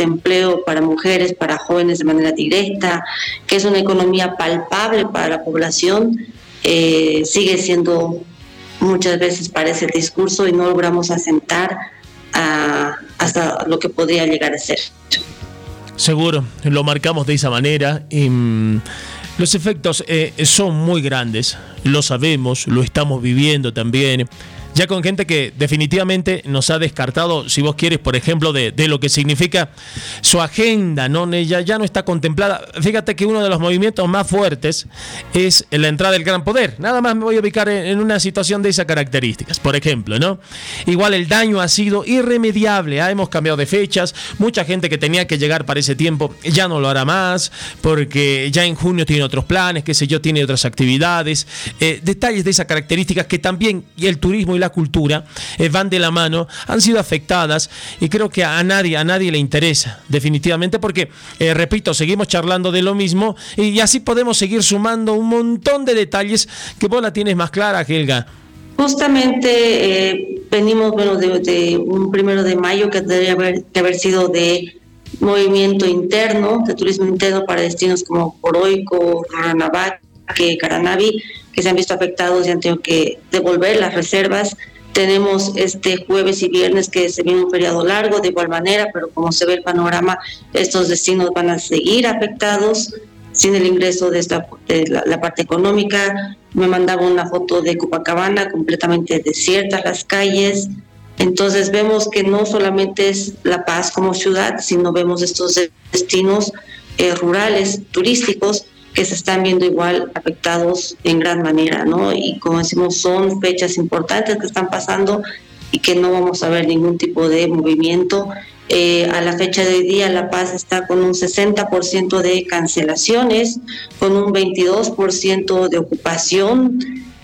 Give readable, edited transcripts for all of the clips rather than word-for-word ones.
empleo para mujeres, para jóvenes de manera directa, que es una economía palpable para la población, sigue siendo, muchas veces parece el discurso y no logramos asentar hasta lo que podría llegar a ser. Seguro, lo marcamos de esa manera y los efectos son muy grandes, lo sabemos, lo estamos viviendo también. Ya con gente que definitivamente nos ha descartado, si vos quieres, por ejemplo, de lo que significa su agenda, ¿no? Ya no está contemplada. Fíjate que uno de los movimientos más fuertes es la entrada del Gran Poder. Nada más me voy a ubicar en una situación de esas características, por ejemplo, ¿no? Igual el daño ha sido irremediable, hemos cambiado de fechas, mucha gente que tenía que llegar para ese tiempo ya no lo hará más, porque ya en junio tiene otros planes, qué sé yo, tiene otras actividades, detalles de esas características que también el turismo y la cultura van de la mano, han sido afectadas y creo que a nadie le interesa definitivamente porque, repito, seguimos charlando de lo mismo y así podemos seguir sumando un montón de detalles que vos la tienes más clara, Helga. Justamente venimos de un 1 de mayo que debería haber sido de movimiento interno, de turismo interno para destinos como Coroico, Rurrenabaque, Caranavi, que se han visto afectados y han tenido que devolver las reservas. Tenemos este jueves y viernes que se viene un feriado largo de igual manera, pero como se ve el panorama, estos destinos van a seguir afectados sin el ingreso de la parte económica. Me mandaba una foto de Copacabana, completamente desiertas las calles. Entonces vemos que no solamente es La Paz como ciudad, sino vemos estos destinos rurales, turísticos, que se están viendo igual afectados en gran manera, ¿no? Y como decimos, son fechas importantes que están pasando y que no vamos a ver ningún tipo de movimiento. A la fecha de hoy día, La Paz está con un 60% de cancelaciones, con un 22% de ocupación.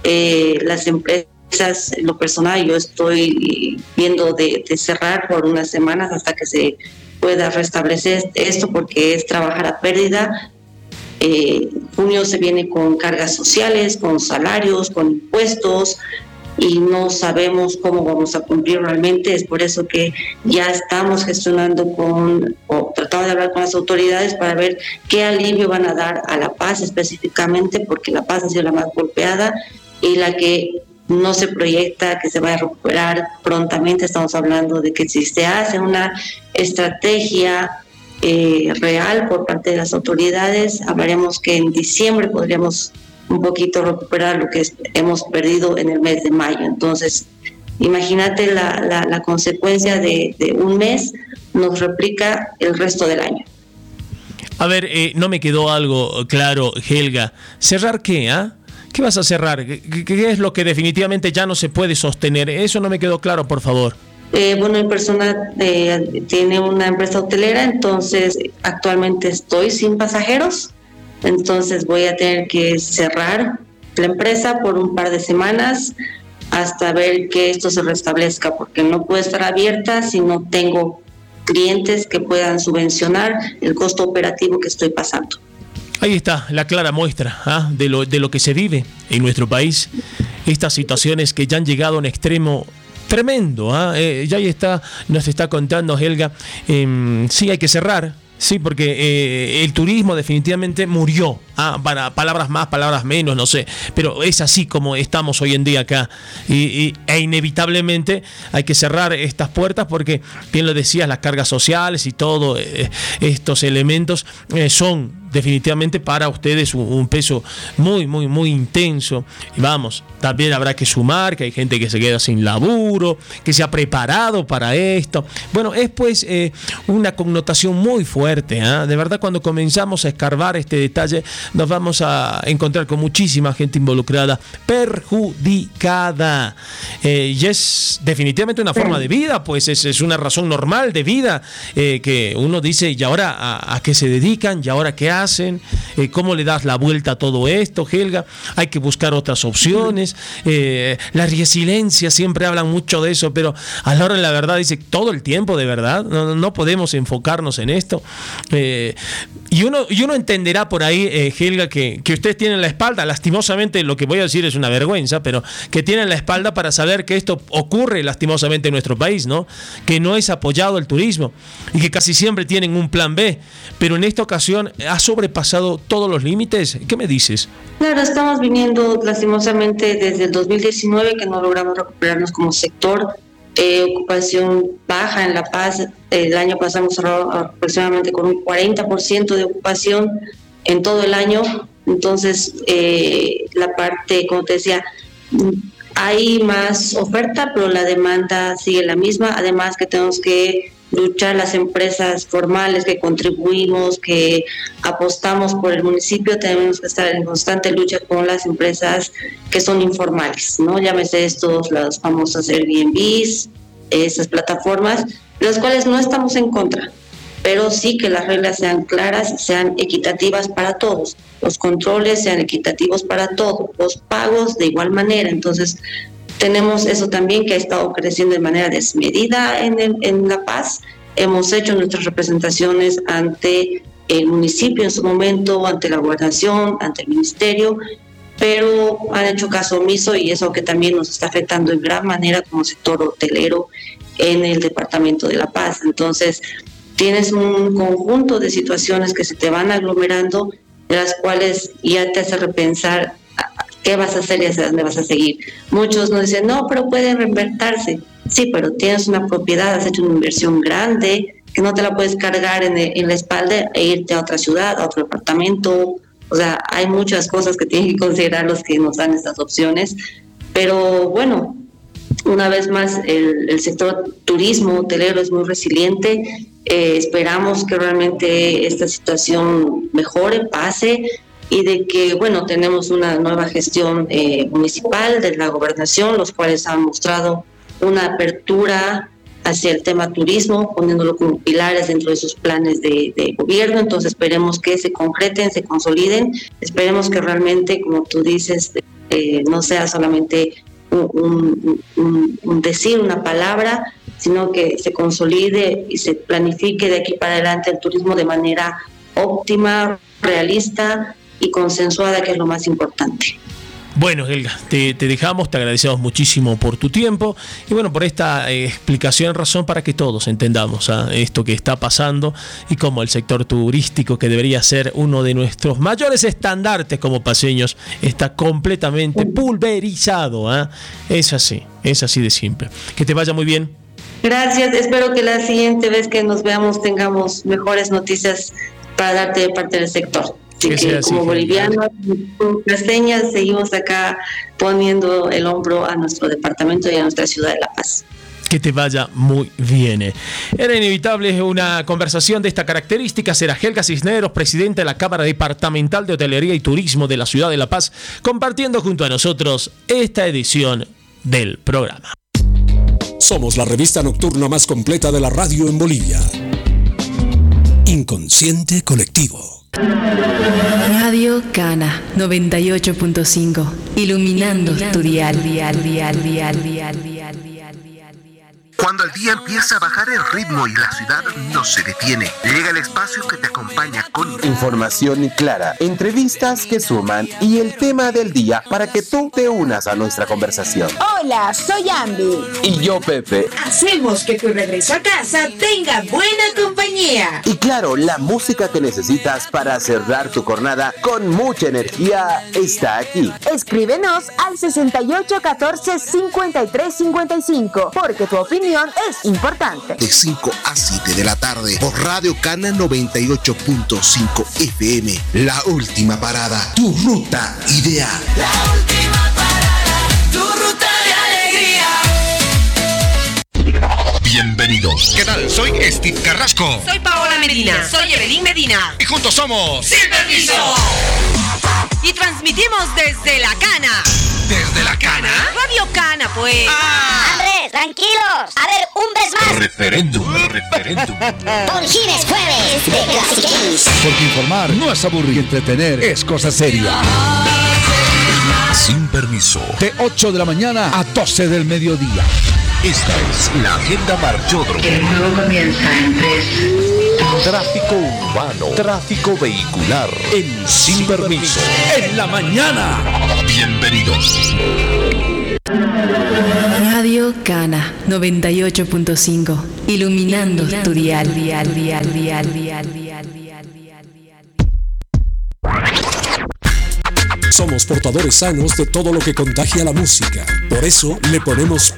Las empresas, en lo personal, yo estoy viendo de cerrar por unas semanas hasta que se pueda restablecer esto, porque es trabajar a pérdida. Junio se viene con cargas sociales, con salarios, con impuestos y no sabemos cómo vamos a cumplir realmente. Es por eso que ya estamos gestionando o tratando de hablar con las autoridades para ver qué alivio van a dar a La Paz específicamente, porque La Paz ha sido la más golpeada y la que no se proyecta que se vaya a recuperar prontamente. Estamos hablando de que si se hace una estrategia real por parte de las autoridades, hablaremos que en diciembre podríamos un poquito recuperar lo que hemos perdido en el mes de mayo. Entonces, imagínate la consecuencia de un mes nos replica el resto del año. A ver, no me quedó algo claro, Helga. ¿Cerrar qué? ¿Qué vas a cerrar? ¿Qué es lo que definitivamente ya no se puede sostener? Eso no me quedó claro, por favor. Bueno, mi persona tiene una empresa hotelera, entonces actualmente estoy sin pasajeros, entonces voy a tener que cerrar la empresa por un par de semanas hasta ver que esto se restablezca, porque no puede estar abierta si no tengo clientes que puedan subvencionar el costo operativo que estoy pasando. Ahí está la clara muestra de lo que se vive en nuestro país, estas situaciones que ya han llegado a un extremo tremendo. Ya ahí está, nos está contando Helga. Sí, hay que cerrar. Sí, porque el turismo definitivamente murió. Para palabras más, palabras menos, no sé. Pero es así como estamos hoy en día acá. E inevitablemente hay que cerrar estas puertas porque, bien lo decías, las cargas sociales y todo estos elementos son definitivamente para ustedes un peso muy, muy, muy intenso. Y vamos, también habrá que sumar que hay gente que se queda sin laburo, que se ha preparado para esto. Bueno, es pues una connotación muy fuerte. De verdad, cuando comenzamos a escarbar este detalle, nos vamos a encontrar con muchísima gente involucrada, perjudicada. Y es definitivamente una forma de vida, pues es una razón normal de vida, que uno dice, ¿y ahora a qué se dedican? ¿Y ahora qué hacen? ¿Cómo le das la vuelta a todo esto, Helga? Hay que buscar otras opciones. La resiliencia, siempre hablan mucho de eso, pero a la hora de la verdad, dice, todo el tiempo, de verdad, no podemos enfocarnos en esto. Y uno entenderá por ahí, Helga, que ustedes tienen la espalda, lastimosamente lo que voy a decir es una vergüenza, pero que tienen la espalda para saber que esto ocurre lastimosamente en nuestro país, ¿no? Que no es apoyado el turismo y que casi siempre tienen un plan B, pero en esta ocasión ha sobrepasado todos los límites. ¿Qué me dices? Claro, estamos viniendo lastimosamente desde el 2019 que no logramos recuperarnos como sector. Ocupación baja en La Paz. El año pasado hemos cerrado aproximadamente con un 40% de ocupación en todo el año. Entonces, la parte, como te decía, hay más oferta, pero la demanda sigue la misma. Además que tenemos que luchar las empresas formales que contribuimos, que apostamos por el municipio, tenemos que estar en constante lucha con las empresas que son informales, ¿no? Llámese estos, las famosas Airbnbs, esas plataformas, las cuales no estamos en contra, pero sí que las reglas sean claras, sean equitativas para todos, los controles sean equitativos para todos, los pagos de igual manera. Entonces, tenemos eso también que ha estado creciendo de manera desmedida en La Paz. Hemos hecho nuestras representaciones ante el municipio en su momento, ante la gobernación, ante el ministerio, pero han hecho caso omiso y eso que también nos está afectando en gran manera como sector hotelero en el departamento de La Paz. Entonces, tienes un conjunto de situaciones que se te van aglomerando, de las cuales ya te hace repensar qué vas a hacer y hacia dónde vas a seguir. Muchos nos dicen, no, pero puede reinvertirse. Sí, pero tienes una propiedad, has hecho una inversión grande, que no te la puedes cargar en la espalda e irte a otra ciudad, a otro departamento. O sea, hay muchas cosas que tienen que considerar los que nos dan estas opciones. Pero bueno, una vez más, el sector turismo hotelero es muy resiliente. Esperamos que realmente esta situación mejore, pase, y de que, bueno, tenemos una nueva gestión municipal de la gobernación, los cuales han mostrado una apertura hacia el tema turismo, poniéndolo como pilares dentro de sus planes de gobierno. Entonces esperemos que se concreten, se consoliden, esperemos que realmente, como tú dices, no sea solamente un decir, una palabra, sino que se consolide y se planifique de aquí para adelante el turismo de manera óptima, realista y consensuada, que es lo más importante. Bueno, Helga, te dejamos, te agradecemos muchísimo por tu tiempo y bueno, por esta explicación, razón para que todos entendamos esto que está pasando y cómo el sector turístico, que debería ser uno de nuestros mayores estandartes como paseños, está completamente pulverizado. Es así de simple. Que te vaya muy bien. Gracias, espero que la siguiente vez que nos veamos tengamos mejores noticias para darte de parte del sector. Así que como bolivianos, casteñas, seguimos acá poniendo el hombro a nuestro departamento y a nuestra ciudad de La Paz. Que te vaya muy bien. Era inevitable una conversación de esta característica. Será Helga Cisneros, presidenta de la Cámara Departamental de Hotelería y Turismo de la ciudad de La Paz, compartiendo junto a nosotros esta edición del programa. Somos la revista nocturna más completa de la radio en Bolivia. Inconsciente Colectivo. Radio Cana 98.5, iluminando tu dial. Cuando el día empieza a bajar el ritmo y la ciudad no se detiene, llega el espacio que te acompaña con información clara, entrevistas que suman y el tema del día para que tú te unas a nuestra conversación. Hola, soy Ambi. Y yo, Pepe. Hacemos que tu regreso a casa tenga buena compañía. Y claro, la música que necesitas para cerrar tu jornada con mucha energía está aquí. Escríbenos al 68 14 53 55, porque tu opinión es importante. De 5 a 7 de la tarde por Radio Cana 98.5 FM. La última parada, tu ruta ideal. La última parada, tu ruta de alegría. Bienvenidos. ¿Qué tal? Soy Steve Carrasco. Soy Paola Medina. Soy Evelyn Medina. Y juntos somos Sin Permiso. Y transmitimos desde La Cana. ¿Desde La Cana? Radio Cana, pues. Andrés, tranquilos. A ver, un vez más. Referéndum. Por Gines Jueves de Classic Games. Porque informar no es aburrir y entretener es cosa seria. Sin Permiso. De 8 de la mañana a 12 del mediodía. Esta es la agenda Marchódromo. El juego comienza en 3, 2, Tráfico urbano, tráfico vehicular, en Sin Permiso, en la mañana. Bienvenidos. Radio Cana 98.5. Iluminando tu dial. Somos portadores sanos de todo lo que contagia la música. Por eso le ponemos